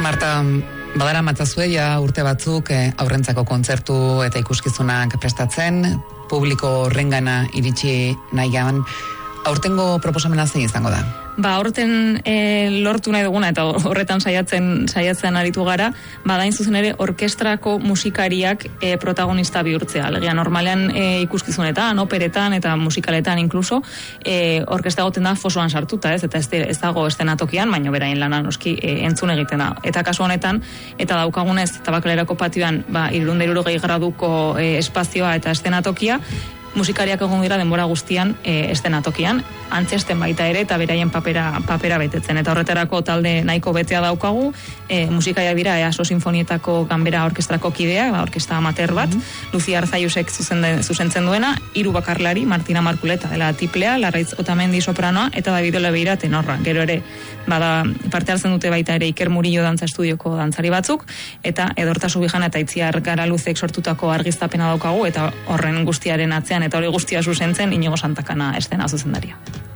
Marta, badara matzazue ja urte batzuk aurrentzako kontzertu eta ikuskizunak prestatzen, publiko horrengana iritsi nahian. Aurtengo proposamena zein izango da? Aurten lortu nahi duguna eta horretan saiatzen aritu gara, badain zuzen ere orkestrako musikariak protagonista bihurtzea. Alegia normalean ikuskizunetan, operetan eta musikaletan inkluso orkestra goten da fosoan sartuta, ez? Eta ez dago eszenatokian, baina beraien lana noski entzun egiten da. Eta kasu honetan, eta daukagunez Tabakalerako patioan 360 graduko espazioa eta eszenatokia, musikariak egon dira denbora guztian eszenatokian, antzesten baita ere eta beraien papera betetzen. Eta horretarako talde nahiko betea daukagu, musikariak dira EASO Sinfonietako Ganbera Orkestrako kideak, orkestra amateur bat, Lucia Arzaiusek zuzentzen duena, 3 bakarlari, Martina Markuleta dela tiplea, Larraitz Otamendi sopranoa eta David Olebeira tenorra. Gero ere, parte hartzen dute baita ere Iker Murillo dantza estudioko dantzari batzuk, eta Edorta Subijana eta Itziar Garaluzek sortutako argiztapena daukagu, eta horren guztiaren atzean eta hori guztia zuzentzen Inigo Santakana eszena zuzendaria.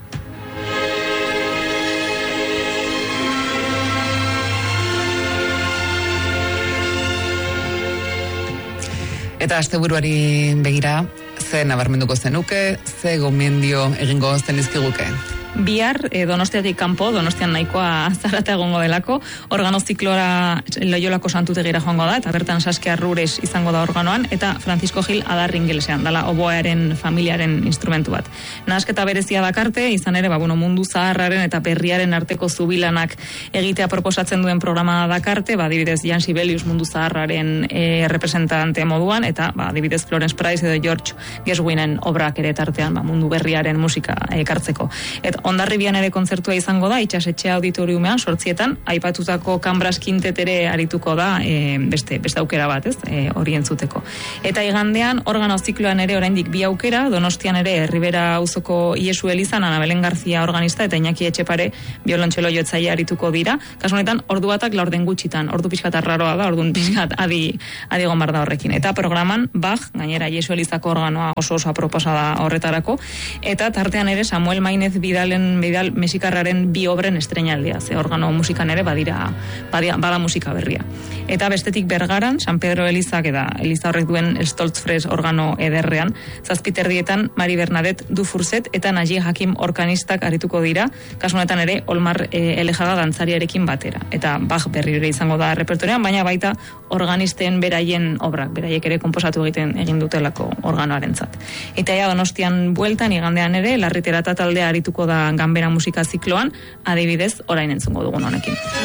Eta asteburuari begira, ze nabarmenduko zenuke, ze gomendio egingo zenizkiguke? Bihar Donostiatik kanpo, Donostian nahikoa zarata egongo delako, organo ziklora Loiolako Santutegira joango da, eta bertan Saskia Rures izango da organoan, eta Francisco Gil adar ingelesean, dala oboearen familiaren instrumentu bat. Nahasketa berezia dakarte, izan ere, mundu zaharraren eta berriaren arteko zubilanak egitea proposatzen duen programa dakarte, adibidez Jan Sibelius mundu zaharraren representante moduan, eta adibidez Florence Price edo George Gershwinen obrak ere tartean mundu berriaren musika ekartzeko. Eta Hondarribian ere kontzertua izango da, Itxasetxe auditoriumean, 8:00, aipatutako Kambras Quintet ere arituko da, beste aukera bat, ez, hori entzuteko. Eta igandean, organo zikloan ere oraindik 2 aukera, Donostian ere Ribera auzoko Iesu elizan, Ana Belen Garzia organista eta Iñaki Etxepare biolontxelo jotzaile arituko dira. Kasu honetan, ordu batak 4 gutxitan, ordu pixkat arraroa da, ordun pixkat adi egon da horrekin. Eta programan, Bach, gainera Iesu elizako organoa oso aproposa da horretarako, eta tartean ere Samuel Mainez Vidal Mexikarraren 2 obren estreinaldia, ze organo musikan ere bada musika berria. Eta bestetik Bergaran, San Pedro Elizak eta Eliza horrek duen Stoltzfres organo ederrean, 7:30 Mari Bernadette Dufurset eta Naji Hakim orkanistak arituko dira, kasu honetan ere Olmar Elejaga dantzariarekin batera. Eta Bach berriro izango da repertorean, baina baita organisten beraien obrak, beraiek ere konposatu egin dutelako organoarentzat. Eta Donostian bueltan igandean ere Larriterata taldea arituko da Ganbera musika zikloan, adibidez, orain entzungo dugun honekin.